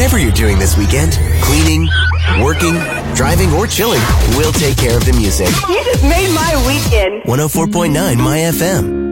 Whatever you're doing this weekend, cleaning, working, driving, or chilling, we'll take care of the music. You just made my weekend. 104.9 My FM.